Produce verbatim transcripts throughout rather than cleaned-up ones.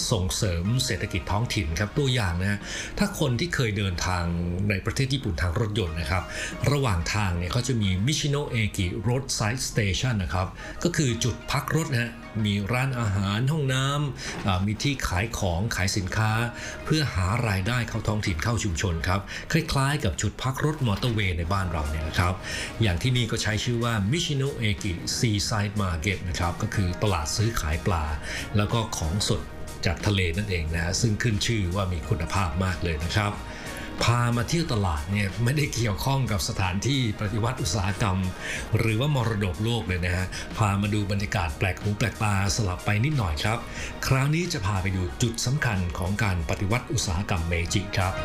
ส่งเสริมเศรษฐกิจท้องถิ่นครับตัวอย่างนะถ้าคนที่เคยเดินทางในประเทศญี่ปุ่นทางรถยนต์นะครับระหว่างทางเนี่ยเขาจะมีมิชิโนะเอกิโรดไซด์สเตชันนะครับก็คือจุดพักรถนะฮะมีร้านอาหารห้องน้ำมีที่ขายของขายสินค้าเพื่อหารายได้เข้าท้องถิ่นเข้าชุมชนครับคล้ายๆกับจุดพักรถมอเตอร์เวย์ในบ้านเราเนี่ยนะครับอย่างที่นี่ก็ใช้ชื่อว่ามิชิโนะเอกิซีไซด์มาร์เก็ตนะครับก็คือตลาดซื้อขายปลาแล้วก็ของสดจากทะเลนั่นเองนะฮะซึ่งขึ้นชื่อว่ามีคุณภาพมากเลยนะครับพามาเที่ยวตลาดเนี่ยไม่ได้เกี่ยวข้องกับสถานที่ปฏิวัติอุตสาหกรรมหรือว่ามรดกโลกเลยนะฮะพามาดูบรรยากาศแปลกหูแปลกตาสลับไปนิดหน่อยครับคราวนี้จะพาไปดูจุดสำคัญของการปฏิวัติอุตสาหกรรมเมจิครับ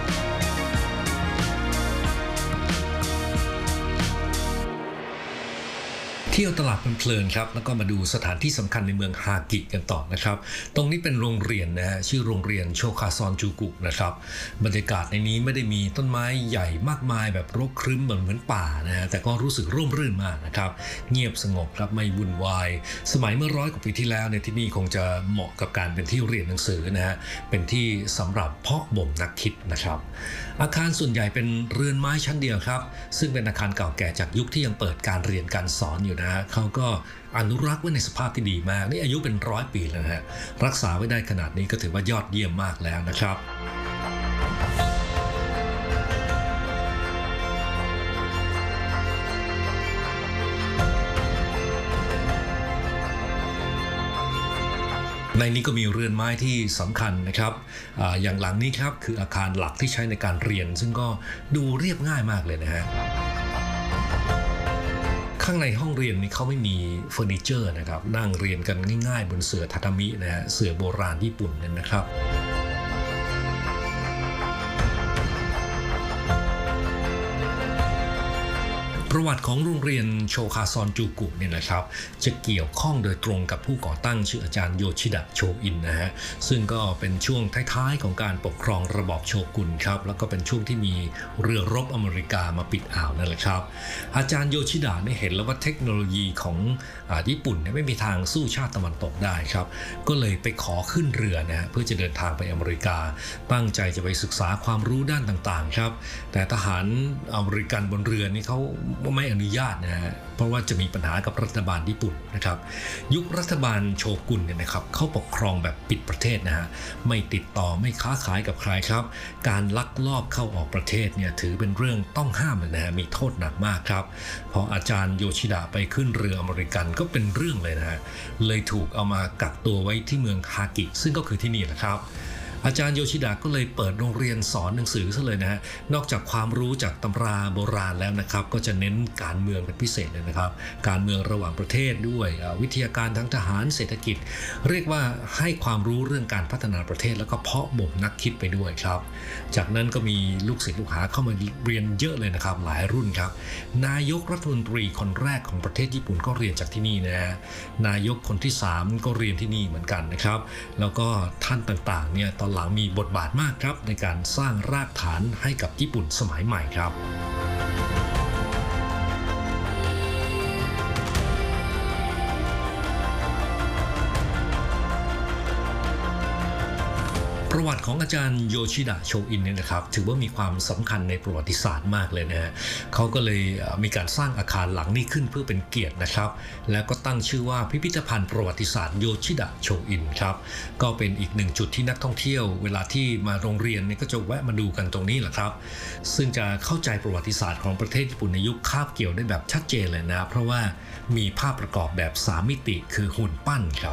เที่ยวตลาดเพลินๆครับแล้วก็มาดูสถานที่สำคัญในเมืองฮากิกันต่อนะครับตรงนี้เป็นโรงเรียนนะฮะชื่อโรงเรียนโชคาซอนจูกุนะครับบรรยากาศในนี้ไม่ได้มีต้นไม้ใหญ่มากมายแบบรกครึ้มเหมือนเหมือนป่านะฮะแต่ก็รู้สึกร่มรื่นมากนะครับเงียบสงบครับไม่วุ่นวายสมัยเมื่อร้อยกว่าปีที่แล้วในที่นี่คงจะเหมาะกับการเป็นที่เรียนหนังสือนะฮะเป็นที่สำหรับเพาะบ่มนักคิดนะครับอาคารส่วนใหญ่เป็นเรือนไม้ชั้นเดียวครับซึ่งเป็นอาคารเก่าแก่จากยุคที่ยังเปิดการเรียนการสอนอยู่นะเขาก็อนุรักษ์ไว้ในสภาพที่ดีมากนี่อายุเป็นร้อยปีแล้วนะฮะรักษาไว้ได้ขนาดนี้ก็ถือว่ายอดเยี่ยมมากแล้วนะครับในนี้ก็มีเรือนไม้ที่สำคัญนะครับ อ, อย่างหลังนี้ครับคืออาคารหลักที่ใช้ในการเรียนซึ่งก็ดูเรียบง่ายมากเลยนะฮะข้างในห้องเรียนนี้เขาไม่มีเฟอร์นิเจอร์นะครับนั่งเรียนกันง่ายๆบนเสื่อทาทามินะฮะเสื่อโบราณญี่ปุ่นนั่นนะครับประวัติของโรงเรียนโชคาซอนจูกุเนี่ยนะครับจะเกี่ยวข้องโดยตรงกับผู้ก่อตั้งชื่ออาจารย์โยชิดะโชอินนะฮะซึ่งก็เป็นช่วงท้ายๆของการปกครองระบอบโชกุนครับแล้วก็เป็นช่วงที่มีเรือรบอเมริกามาปิดอ่าวนั่นแหละครับอาจารย์โยชิดะเนี่ยเห็นแล้วว่าเทคโนโลยีของญี่ปุ่นเนี่ยไม่มีทางสู้ชาติตะวันตกได้ครับก็เลยไปขอขึ้นเรือนะฮะเพื่อจะเดินทางไปอเมริกาตั้งใจจะไปศึกษาความรู้ด้านต่างๆครับแต่ทหารอเมริกันบนเรือนี่เขาไม่อนุญาตนะฮะเพราะว่าจะมีปัญหากับรัฐบาลญี่ปุ่นนะครับยุครัฐบาลโชกุนเนี่ยนะครับเขาปกครองแบบปิดประเทศนะฮะไม่ติดต่อไม่ค้าขายกับใครครับการลักลอบเข้าออกประเทศเนี่ยถือเป็นเรื่องต้องห้ามนะฮะมีโทษหนักมากครับพออาจารย์โยชิดะไปขึ้นเรืออเมริกันก็เป็นเรื่องเลยนะฮะเลยถูกเอามากักตัวไว้ที่เมืองฮากิซึ่งก็คือที่นี่แหละครับอาจารย์โยชิดะก็เลยเปิดโรงเรียนสอนหนังสือซะเลยนะฮะนอกจากความรู้จากตำราโบราณแล้วนะครับก็จะเน้นการเมืองเป็นพิเศษเลยนะครับการเมืองระหว่างประเทศด้วยวิทยาการทั้งทหารเศรษฐกิจเรียกว่าให้ความรู้เรื่องการพัฒนาประเทศแล้วก็เพาะบ่มนักคิดไปด้วยครับจากนั้นก็มีลูกศิษย์ลูกหาเข้ามาเรียนเยอะเลยนะครับหลายรุ่นครับนายกรัฐมนตรีคนแรกของประเทศญี่ปุ่นก็เรียนจากที่นี่นะฮะนายกคนที่สามก็เรียนที่นี่เหมือนกันนะครับแล้วก็ท่านต่างๆเนี่ยตอนหลังมีบทบาทมากครับในการสร้างรากฐานให้กับญี่ปุ่นสมัยใหม่ครับประวัติของอาจารย์โยชิดะโชอินเนี่ยนะครับถือว่ามีความสำคัญในประวัติศาสตร์มากเลยนะฮะเขาก็เลยมีการสร้างอาคารหลังนี้ขึ้นเพื่อเป็นเกียรตินะครับแล้วก็ตั้งชื่อว่าพิพิธภัณฑ์ประวัติศาสตร์โยชิดะโชอินครับก็เป็นอีกหนึ่งจุดที่นักท่องเที่ยวเวลาที่มาโรงเรียนเนี่ยก็จะแวะมาดูกันตรงนี้แหละครับซึ่งจะเข้าใจประวัติศาสตร์ของประเทศญี่ปุ่นในยุคคาบเกี่ยวได้แบบชัดเจนเลยนะเพราะว่ามีภาพประกอบแบบสามมิติคือหุ่นปั้นครับ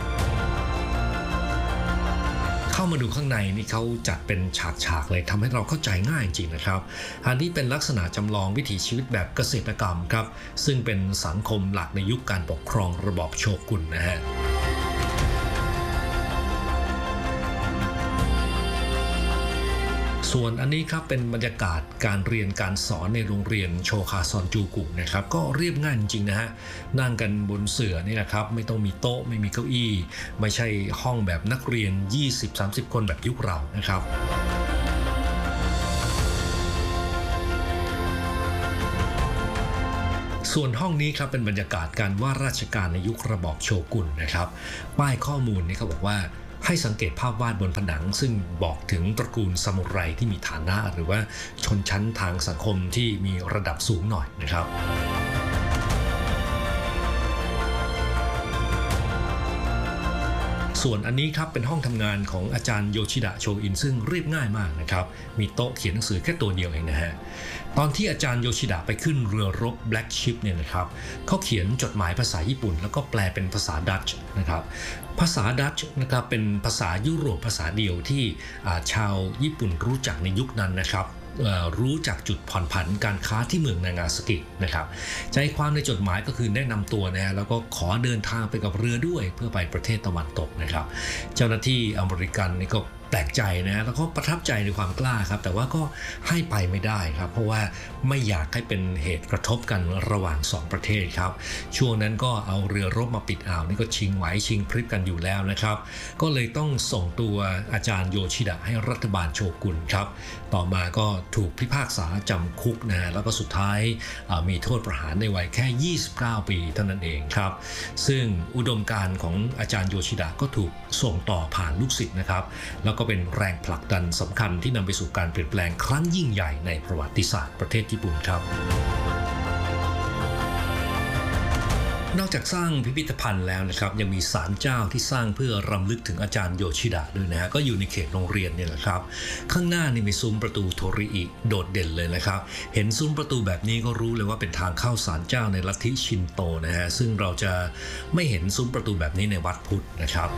เข้ามาดูข้างในนี่เขาจัดเป็นฉากๆเลยทำให้เราเข้าใจง่ายจริงนะครับอันนี้เป็นลักษณะจำลองวิถีชีวิตแบบเกษตรกรรมครับซึ่งเป็นสังคมหลักในยุคการปกครองระบอบโชกุนนะฮะส่วนอันนี้ครับเป็นบรรยากาศการเรียนการสอนในโรงเรียนโชคาซอนจูกุนะครับก็เรียบง่ายจริงๆนะฮะนั่งกันบนเสื่อนี่นะครับไม่ต้องมีโต๊ะไม่มีเก้าอี้ไม่ใช่ห้องแบบนักเรียน ยี่สิบถึงสามสิบ คนแบบยุคเรานะครับส่วนห้องนี้ครับเป็นบรรยากาศการว่าราชการในยุคระบอบโชกุนนะครับป้ายข้อมูลนี่เขาบอกว่าให้สังเกตภาพวาดบนผนังซึ่งบอกถึงตระกูลซามูไรที่มีฐานะหรือว่าชนชั้นทางสังคมที่มีระดับสูงหน่อยนะครับส่วนอันนี้ครับเป็นห้องทำงานของอาจารย์โยชิดะโชอินซึ่งเรียบง่ายมากนะครับมีโต๊ะเขียนหนังสือแค่ตัวเดียวเองนะฮะตอนที่อาจารย์โยชิดะไปขึ้นเรือรบ Black Ship เนี่ยนะครับเขาเขียนจดหมายภาษาญี่ปุ่นแล้วก็แปลเป็นภาษาดัตช์นะครับภาษาดัตช์นะครับเป็นภาษายุโรปภาษาเดียวที่ชาวญี่ปุ่นรู้จักในยุคนั้นนะครับรู้จักจุดผ่อนผันการค้าที่เมืองนางาซากินะครับใจความในจดหมายก็คือแนะนำตัวนะแล้วก็ขอเดินทางไปกับเรือด้วยเพื่อไปประเทศตะวันตกนะครับเจ้าหน้าที่อเมริกันนี่ก็แปลกใจนะแล้วก็ประทับใจในความกล้าครับแต่ว่าก็ให้ไปไม่ได้ครับเพราะว่าไม่อยากให้เป็นเหตุกระทบกันระหว่างสองประเทศครับช่วงนั้นก็เอาเรือรบมาปิดอ่าวนี่ก็ชิงไหวชิงพริบกันอยู่แล้วนะครับก็เลยต้องส่งตัวอาจารย์โยชิดะให้รัฐบาลโชกุนครับต่อมาก็ถูกพิพากษาจำคุกนะแล้วก็สุดท้ายมีโทษประหารในวัยแค่ยี่สิบเก้าปีเท่านั้นเองครับซึ่งอุดมการณ์ของอาจารย์โยชิดะก็ถูกส่งต่อผ่านลูกศิษย์นะครับแล้วก็เป็นแรงผลักดันสำคัญที่นำไปสู่การเปลี่ยนแปลงครั้งยิ่งใหญ่ในประวัติศาสตร์ประเทศญี่ปุ่นครับนอกจากสร้างพิพิธภัณฑ์แล้วนะครับยังมีศาลเจ้าที่สร้างเพื่อรำลึกถึงอาจารย์โยชิดะด้วยนะฮะก็อยู่ในเขตโรงเรียนเนี่ยแหละครับข้างหน้านี่มีซุ้มประตูโทริอิโดดเด่นเลยนะครับเห็นซุ้มประตูแบบนี้ก็รู้เลยว่าเป็นทางเข้าศาลเจ้าในลัทธิชินโตนะฮะซึ่งเราจะไม่เห็นซุ้มประตูแบบนี้ในวัดพุทธนะครับ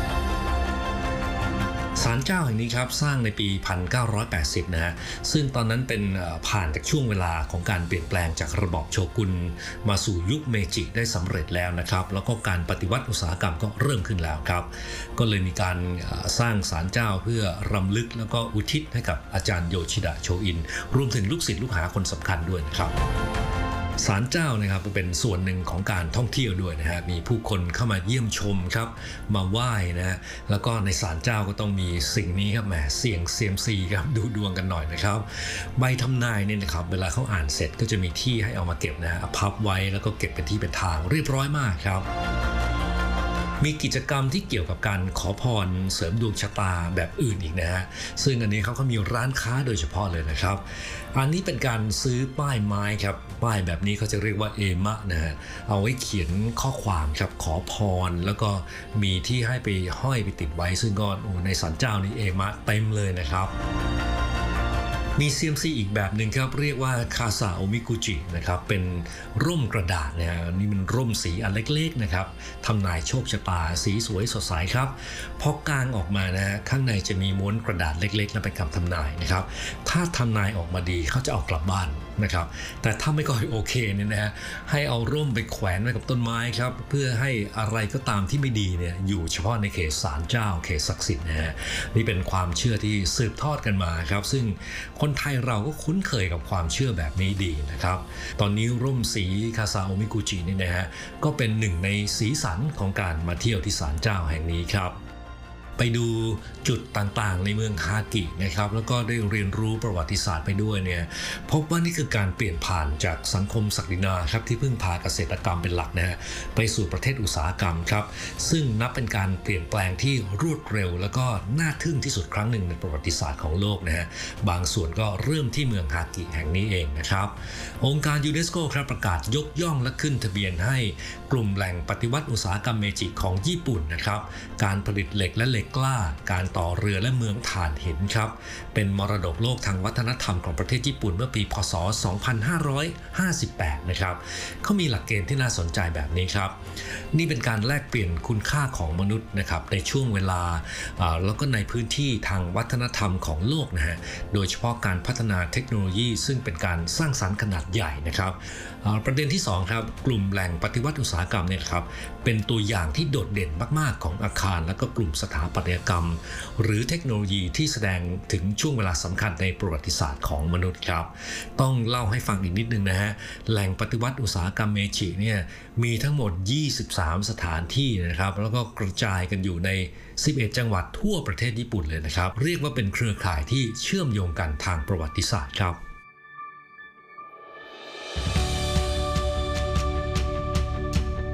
ศาลเจ้าแห่งนี้ครับสร้างในปีหนึ่งพันเก้าร้อยแปดสิบนะฮะซึ่งตอนนั้นเป็นผ่านจากช่วงเวลาของการเปลี่ยนแปลงจากระบอบโชกุนมาสู่ยุคเมจิได้สำเร็จแล้วนะครับแล้วก็การปฏิวัติอุตสาหกรรมก็เริ่มขึ้นแล้วครับก็เลยมีการสร้างศาลเจ้าเพื่อรำลึกแล้วก็อุทิศให้กับอาจารย์โยชิดะโชอินรวมถึงลูกศิษย์ลูกหาคนสำคัญด้วยนะครับศาลเจ้านะครับเป็นส่วนหนึ่งของการท่องเที่ยวด้วยนะฮะมีผู้คนเข้ามาเยี่ยมชมครับมาไหว้นะฮะแล้วก็ในศาลเจ้าก็ต้องมีสิ่งนี้ครับแหมเสี่ยงเซียมซีครับดูดวงกันหน่อยนะครับใบทำนายเนี่ยนะครับเวลาเขาอ่านเสร็จก็จะมีที่ให้เอามาเก็บนะฮะพับไว้แล้วก็เก็บเป็นที่เป็นทางเรียบร้อยมากครับมีกิจกรรมที่เกี่ยวกับการขอพรเสริมดวงชะตาแบบอื่นอีกนะฮะซึ่งอันนี้เขาก็มีร้านค้าโดยเฉพาะเลยนะครับอันนี้เป็นการซื้อป้ายไม้ครับป้ายแบบนี้เขาจะเรียกว่าเอมะนะฮะเอาไว้เขียนข้อความครับขอพรแล้วก็มีที่ให้ไปห้อยไปติดไว้ซึ่งก็ในศาลเจ้านี่เอมะเต็มเลยนะครับมี ซี เอ็ม ซี อีกแบบหนึ่งครับเรียกว่าคาซาโอมิกุจินะครับเป็นร่มกระดาษนะฮะนี่มันร่มสีอันเล็กๆนะครับทำนายโชคชะตาสีสวยสดใสครับพอกางออกมานะฮะข้างในจะมีม้วนกระดาษเล็กๆและเป็นคำทำนายนะครับถ้าทำนายออกมาดีเขาจะเอากลับบ้านนะครับแต่ถ้าไม่ค่อยโอเคเนี่ยนะฮะให้เอาร่มไปแขวนไว้กับต้นไม้ครับเพื่อให้อะไรก็ตามที่ไม่ดีเนี่ยอยู่เฉพาะในเขตศาลเจ้าเขตศักดิ์สิทธิ์นะฮะนี่เป็นความเชื่อที่สืบทอดกันมาครับซึ่งคนไทยเราก็คุ้นเคยกับความเชื่อแบบนี้ดีนะครับตอนนี้ร่มสีคาซาโอมิกุจินี่นะฮะก็เป็นหนึ่งในสีสันของการมาเที่ยวที่ศาลเจ้าแห่งนี้ครับไปดูจุดต่างๆในเมืองฮากินะครับแล้วก็ได้เรียนรู้ประวัติศาสตร์ไปด้วยเนี่ยพบว่านี่คือการเปลี่ยนผ่านจากสังคมศักดินาครับที่พึ่งพาเกษตรกรรมเป็นหลักนะฮะไปสู่ประเทศอุตสาหกรรมครับซึ่งนับเป็นการเปลี่ยนแปลงที่รวดเร็วแล้วก็น่าทึ่งที่สุดครั้งหนึ่งในประวัติศาสตร์ของโลกนะฮะบางส่วนก็เริ่มที่เมืองฮากิแห่งนี้เองนะครับองค์การยูเนสโกครับประกาศยกย่องและขึ้นทะเบียนให้กลุ่มแหล่งปฏิวัติอุตสาหกรรมเมจิของญี่ปุ่นนะครับการผลิตเหล็กและเหล็กกล้าการต่อเรือและเมืองถ่านหินครับเป็นมรดกโลกทางวัฒนธรรมของประเทศญี่ปุ่นเมื่อปีพ.ศ. สองพันห้าร้อยห้าสิบแปดนะครับเขามีหลักเกณฑ์ที่น่าสนใจแบบนี้ครับนี่เป็นการแลกเปลี่ยนคุณค่าของมนุษย์นะครับในช่วงเวลาแล้วก็ในพื้นที่ทางวัฒนธรรมของโลกนะฮะโดยเฉพาะการพัฒนาเทคโนโลยีซึ่งเป็นการสร้างสรรค์ขนาดใหญ่นะครับประเด็นที่สองครับกลุ่มแหล่งปฏิวัติอุตสาหกรรมเนี่ยครับเป็นตัวอย่างที่โดดเด่นมากๆของอาคารและก็กลุ่มสถาปัตยกรรมหรือเทคโนโลยีที่แสดงถึงช่วงเวลาสำคัญในประวัติศาสตร์ของมนุษย์ครับต้องเล่าให้ฟังอีกนิดนึงนะฮะแหล่งปฏิวัติอุตสาหกรรมเมจิเนี่ยมีทั้งหมดยี่สิบสามสถานที่นะครับแล้วก็กระจายกันอยู่ในสิบเอ็ดจังหวัดทั่วประเทศญี่ปุ่นเลยนะครับเรียกว่าเป็นเครือข่ายที่เชื่อมโยงกันทางประวัติศาสตร์ครับท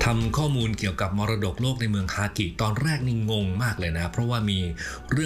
ำข้อมูลเกี่ยวกับมรดกโลกในเมืองฮากิตอนแรกนี่งงมากเลยนะเพราะว่ามีเรื่อง